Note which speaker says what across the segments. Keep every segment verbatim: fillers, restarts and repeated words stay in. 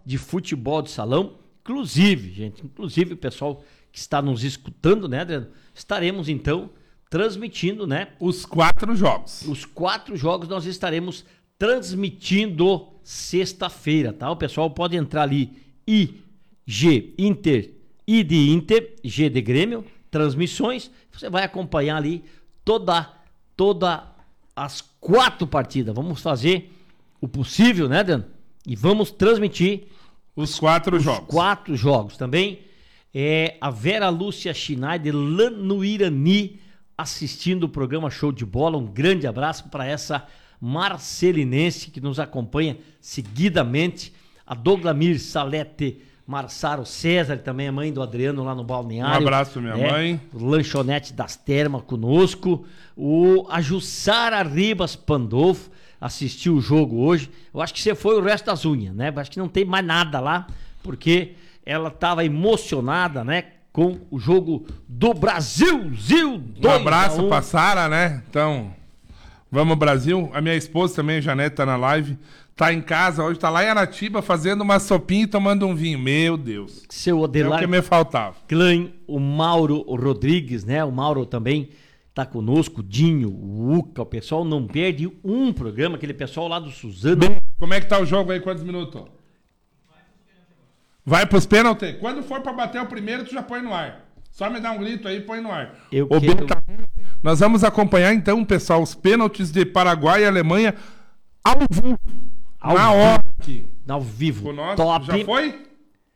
Speaker 1: de futebol de salão. Inclusive, gente, inclusive o pessoal que está nos escutando, né, Adriano? Estaremos, então, transmitindo, né?
Speaker 2: Os quatro jogos.
Speaker 1: Os quatro jogos nós estaremos transmitindo sexta-feira, tá? O pessoal pode entrar ali, I G Inter, I de Inter, G de Grêmio, transmissões. Você vai acompanhar ali toda, toda as quatro partidas. Vamos fazer o possível, né, Dan? E vamos transmitir
Speaker 2: os quatro
Speaker 1: os
Speaker 2: jogos.
Speaker 1: quatro jogos. Também é a Vera Lúcia Schneider, lá no Irani, assistindo o programa Show de Bola. Um grande abraço para essa marcelinense que nos acompanha seguidamente. A Douglamir Salete Marçaro César, também a mãe do Adriano lá no Balneário.
Speaker 2: Um abraço, minha
Speaker 1: né?
Speaker 2: mãe.
Speaker 1: Lanchonete das Termas conosco. O, a Jussara Ribas Pandolfo assistiu o jogo hoje. Eu acho que você foi o resto das unhas, né? Acho que não tem mais nada lá, porque ela estava emocionada, né? Com o jogo do Brasil. Zil,
Speaker 2: um abraço um. pra Sara, né? Então, vamos Brasil. A minha esposa também, a Janete, tá na live. Tá em casa hoje, tá lá em Aratiba fazendo uma sopinha e tomando um vinho. Meu Deus.
Speaker 1: Seu Odelar,
Speaker 2: é o que me faltava.
Speaker 1: Klein, o Mauro Rodrigues, né? O Mauro também tá conosco, o Dinho, o Uca, o pessoal não perde um programa, aquele pessoal lá do Suzano.
Speaker 2: Bem, como é que tá o jogo aí? Quantos minutos? Vai pros pênaltis? Quando for pra bater o primeiro, tu já põe no ar. Só me dá um grito aí e põe no ar.
Speaker 1: Eu
Speaker 2: o
Speaker 1: quero...
Speaker 2: tá... Nós vamos acompanhar então, pessoal, os pênaltis de Paraguai e Alemanha ao vivo.
Speaker 1: Ao
Speaker 2: na
Speaker 1: vivo.
Speaker 2: hora aqui.
Speaker 1: Ao vivo.
Speaker 2: Nosso,
Speaker 1: top.
Speaker 2: Já foi?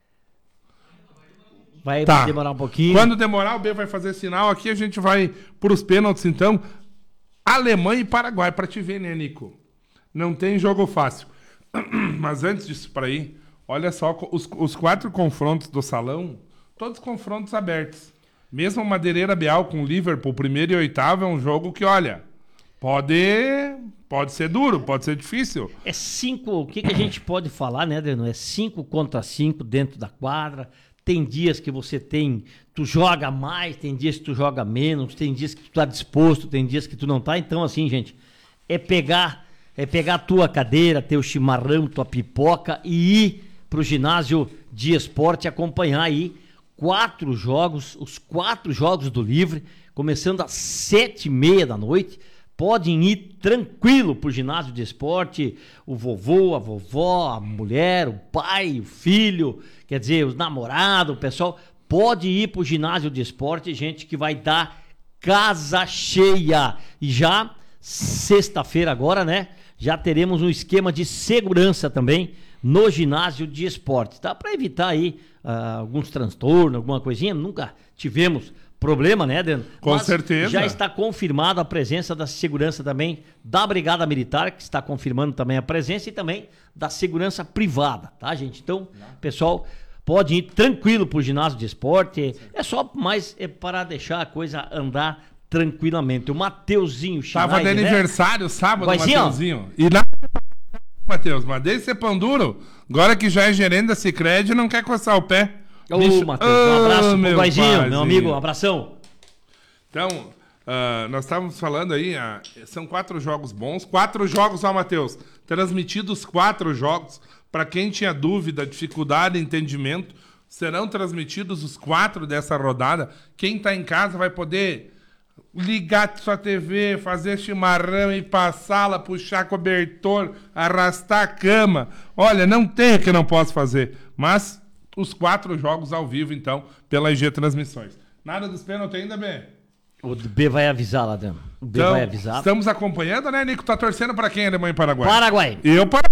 Speaker 1: Vai
Speaker 2: tá.
Speaker 1: demorar um pouquinho.
Speaker 2: Quando demorar, o B vai fazer sinal. Aqui a gente vai pros pênaltis, então. Alemanha e Paraguai, pra te ver, né, Nico? Não tem jogo fácil. Mas antes disso, pra ir, olha só, os, os quatro confrontos do salão, todos confrontos abertos. Mesmo Madeireira Bial com Liverpool, primeiro e oitavo, é um jogo que, olha, pode... Pode ser duro, pode ser difícil.
Speaker 1: É cinco, o que, que a gente pode falar, né, Adriano? É cinco contra cinco dentro da quadra. Tem dias que você tem, tu joga mais, tem dias que tu joga menos, tem dias que tu tá disposto, tem dias que tu não tá. Então, assim, gente, é pegar, é pegar a tua cadeira, teu chimarrão, tua pipoca e ir pro ginásio de esporte acompanhar aí quatro jogos, os quatro jogos do Livre, começando às sete e meia da noite. Podem ir tranquilo pro ginásio de esporte, o vovô, a vovó, a mulher, o pai, o filho, quer dizer, os namorados, o pessoal, pode ir pro ginásio de esporte, gente, que vai dar casa cheia. E já, sexta-feira agora, né, já teremos um esquema de segurança também no ginásio de esporte, tá? Para evitar aí uh, alguns transtornos, alguma coisinha, nunca tivemos problema, né, Adriano?
Speaker 2: Com
Speaker 1: Mas
Speaker 2: certeza.
Speaker 1: Já está confirmada a presença da segurança também da Brigada Militar, que está confirmando também a presença, e também da segurança privada, tá, gente? Então, pessoal, pode ir tranquilo pro ginásio de esporte. É só mais é para deixar a coisa andar tranquilamente. O Mateuzinho Schneider,
Speaker 2: Tava de aniversário,
Speaker 1: né?
Speaker 2: sábado,
Speaker 1: Guaizinho,
Speaker 2: Mateuzinho. E lá, Matheus, mas desde ser pão duro, agora que já é gerente da Sicredi, não quer coçar o pé.
Speaker 1: Ô, Bicho... Matheus, um abraço oh, pro Guaizinho, meu amigo, um abração.
Speaker 2: Então, uh, nós estávamos falando aí, uh, são quatro jogos bons, quatro jogos, ó, Matheus, transmitidos quatro jogos, para quem tinha dúvida, dificuldade, entendimento, serão transmitidos os quatro dessa rodada. Quem está em casa vai poder ligar sua T V, fazer chimarrão, ir pra sala, puxar cobertor, arrastar a cama. Olha, não tem o que não posso fazer, mas os quatro jogos ao vivo, então, pela I G Transmissões. Nada dos pênaltis ainda, B?
Speaker 1: O B vai avisar lá dentro. O B
Speaker 2: então,
Speaker 1: vai avisar.
Speaker 2: Estamos acompanhando, né, Nico? Tá torcendo para quem, Alemanha e Paraguai?
Speaker 1: Paraguai.
Speaker 2: Eu, para...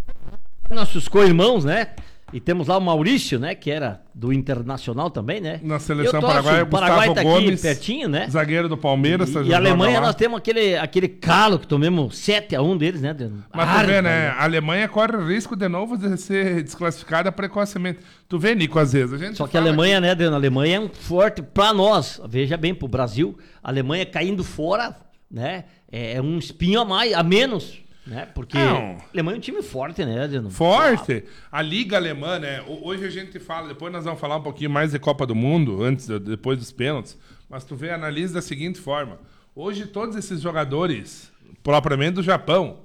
Speaker 1: Nossos co-irmãos, né? E temos lá o Maurício, né? Que era do Internacional também, né?
Speaker 2: Na seleção
Speaker 1: torço,
Speaker 2: paraguaia,
Speaker 1: o Paraguai
Speaker 2: Gustavo
Speaker 1: tá
Speaker 2: Gomes,
Speaker 1: aqui pertinho, né?
Speaker 2: Zagueiro do Palmeiras.
Speaker 1: E, e a Alemanha nós temos aquele, aquele calo que tomamos sete a um deles, né?
Speaker 2: Mas ah, tu vê, né? A Alemanha corre o risco de novo de ser desclassificada precocemente. Tu vê, Nico, às vezes. A gente
Speaker 1: Só que a Alemanha, que... né, Adriano? A Alemanha é um forte pra nós. Veja bem, pro Brasil, a Alemanha caindo fora, né? É um espinho a mais, a menos. Né? Porque
Speaker 2: não.
Speaker 1: A Alemanha é um time forte, né, Adriano?
Speaker 2: Forte. A Liga Alemã, né? Hoje a gente fala, depois nós vamos falar um pouquinho mais de Copa do Mundo, antes, depois dos pênaltis, mas tu vê, analisa da seguinte forma. Hoje todos esses jogadores, propriamente do Japão,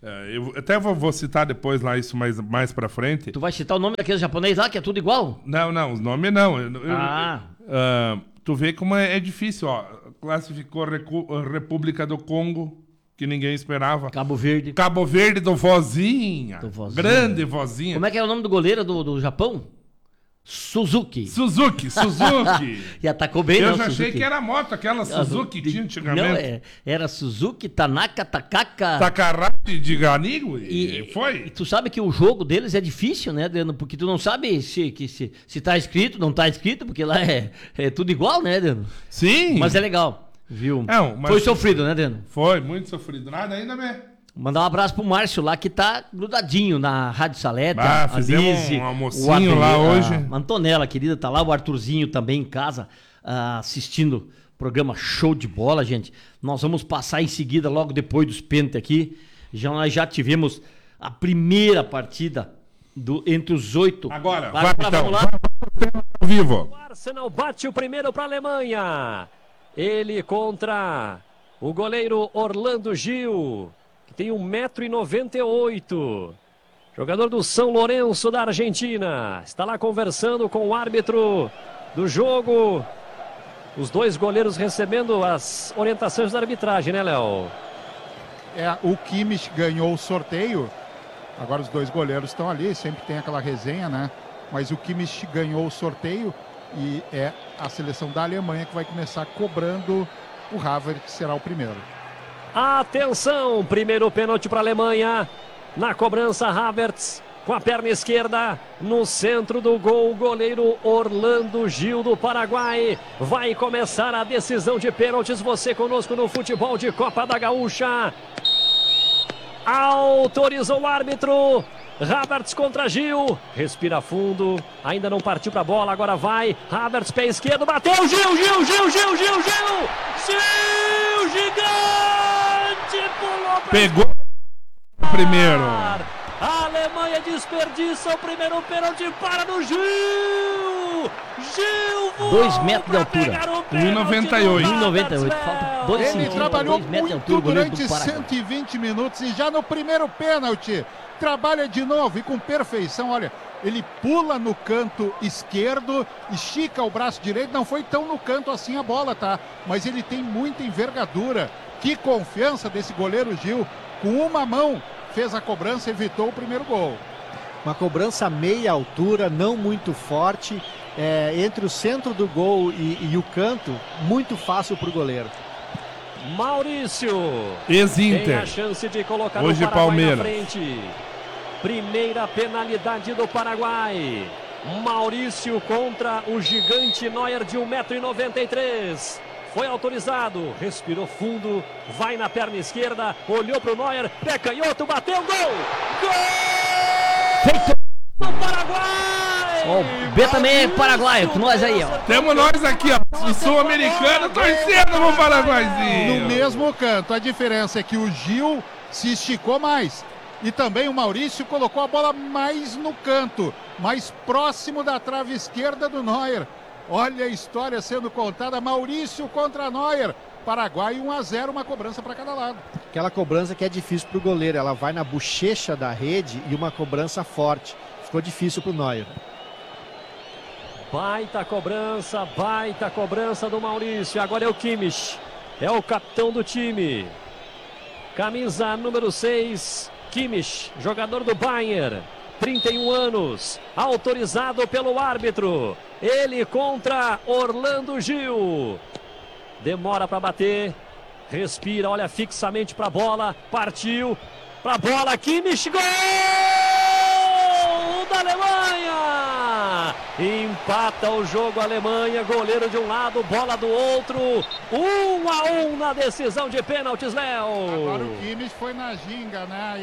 Speaker 2: É, eu até vou, vou citar depois lá isso mais, mais pra frente.
Speaker 1: Tu vai citar o nome daquele japonês lá, que é tudo igual?
Speaker 2: Não, não, os nomes não. Eu, eu,
Speaker 1: Ah.
Speaker 2: eu, uh, tu vê como é, é difícil, ó. Classificou Recu República do Congo, que ninguém esperava.
Speaker 1: Cabo Verde.
Speaker 2: Cabo Verde do Vozinha.
Speaker 1: Do Vozinha.
Speaker 2: Grande Vozinha.
Speaker 1: Como é que é o nome do goleiro do, do Japão? Suzuki.
Speaker 2: Suzuki, Suzuki.
Speaker 1: E atacou bem,
Speaker 2: Eu
Speaker 1: não,
Speaker 2: já
Speaker 1: Suzuki.
Speaker 2: achei que era moto, aquela Suzuki que tinha antigamente.
Speaker 1: Não, é, era Suzuki, Tanaka, Takaka.
Speaker 2: Takarate de Ganigo e,
Speaker 1: E,
Speaker 2: foi.
Speaker 1: e tu sabe que o jogo deles é difícil, né, Adriano? Porque tu não sabe se, que, se, se tá escrito, não tá escrito, porque lá é, é tudo igual, né, Adriano?
Speaker 2: Sim.
Speaker 1: Mas é legal, viu?
Speaker 2: Não, mas-
Speaker 1: Foi sofrido, né, Adriano?
Speaker 2: Foi, muito sofrido. Nada ainda, né?
Speaker 1: Mandar um abraço pro Márcio lá, que tá grudadinho na Rádio Salete.
Speaker 2: Ah,
Speaker 1: a
Speaker 2: fizemos
Speaker 1: Lise,
Speaker 2: um almocinho
Speaker 1: o Abel-
Speaker 2: lá hoje.
Speaker 1: A Antonella, querida, tá lá. O Arthurzinho também em casa, ah, assistindo o programa Show de Bola, gente. Nós vamos passar em seguida, logo depois dos pênaltis aqui. Já, nós já tivemos a primeira partida do, entre os oito.
Speaker 2: Agora,
Speaker 1: vai,
Speaker 2: vai,
Speaker 1: vai,
Speaker 2: então.
Speaker 1: vamos lá.
Speaker 2: Ao vivo.
Speaker 3: O Arsenal bate o primeiro para a Alemanha. Ele contra o goleiro Orlando Gil, que tem um metro e noventa e oito. Jogador do São Lourenço da Argentina. Está lá conversando com o árbitro do jogo. Os dois goleiros recebendo as orientações da arbitragem, né, Léo?
Speaker 4: É, o Kimmich ganhou o sorteio. Agora os dois goleiros estão ali, sempre tem aquela resenha, né? Mas o Kimmich ganhou o sorteio e é a seleção da Alemanha que vai começar cobrando o Havertz, que será o primeiro.
Speaker 3: Atenção, primeiro pênalti para a Alemanha. Na cobrança, Havertz com a perna esquerda no centro do gol. O goleiro Orlando Gil do Paraguai. Vai começar a decisão de pênaltis. Você conosco no futebol de Copa da Gaúcha. Autorizou o árbitro. Havertz contra Gil. Respira fundo. Ainda não partiu para a bola. Agora vai. Havertz, pé esquerdo. Bateu. Gil, Gil, Gil, Gil, Gil, Gil. Gil, gigante. Pulou pra...
Speaker 2: Pegou o primeiro.
Speaker 3: A Alemanha desperdiça o primeiro pênalti. Para no Gil. Gil voou
Speaker 1: Dois metros de
Speaker 3: pra
Speaker 1: altura.
Speaker 3: pegar o
Speaker 2: um e
Speaker 3: pênalti
Speaker 2: noventa e
Speaker 3: do
Speaker 2: oito.
Speaker 1: um e noventa e oito.
Speaker 3: Havertz,
Speaker 1: Falta
Speaker 3: Léo.
Speaker 1: dois
Speaker 4: Ele
Speaker 1: centímetros,
Speaker 4: trabalhou
Speaker 1: dois metros de
Speaker 4: muito
Speaker 1: altura, o goleiro
Speaker 4: durante
Speaker 1: do Paraguai.
Speaker 4: cento e vinte minutos e já no primeiro pênalti trabalha de novo e com perfeição. Olha, ele pula no canto esquerdo, estica o braço direito, não foi tão no canto assim a bola, tá? Mas ele tem muita envergadura. Que confiança desse goleiro Gil. Com uma mão fez a cobrança, evitou o primeiro gol.
Speaker 5: Uma cobrança meia altura, não muito forte, é, entre o centro do gol e, e o canto, muito fácil para o goleiro.
Speaker 3: Maurício tem
Speaker 2: Ex-Inter.
Speaker 3: a chance de colocar
Speaker 2: Hoje
Speaker 3: o Paraguai
Speaker 2: Palmeiras.
Speaker 3: na frente. Primeira penalidade do Paraguai. Maurício contra o gigante Neuer de um metro e noventa e três. Foi autorizado, respirou fundo, vai na perna esquerda, olhou para o Neuer, pé canhoto, bateu, gol! Gol!
Speaker 1: Feito!
Speaker 3: Do Paraguai!
Speaker 1: Ó, o B também é paraguaio, com nós aí, ó.
Speaker 2: Temos nós aqui, ó. O sul-americano torcendo pro Paraguaizinho.
Speaker 4: No mesmo canto, a diferença é que o Gil se esticou mais. E também o Maurício colocou a bola mais no canto, mais próximo da trave esquerda do Neuer. Olha a história sendo contada, Maurício contra Neuer. Paraguai um a zero, uma cobrança para cada lado.
Speaker 5: Aquela cobrança que é difícil para o goleiro, ela vai na bochecha da rede e uma cobrança forte. Ficou difícil para o Neuer.
Speaker 3: Baita cobrança, baita cobrança do Maurício. Agora é o Kimmich, é o capitão do time. Camisa número seis, Kimmich, jogador do Bayern, trinta e um anos, autorizado pelo árbitro. Ele contra Orlando Gil. Demora para bater, respira, olha fixamente para a bola, partiu para a bola, Kimmich, gol da Alemanha! Empata o jogo a Alemanha, goleiro de um lado, bola do outro, um a um na decisão de pênaltis, Léo.
Speaker 4: Agora o Kimmich foi na ginga, né?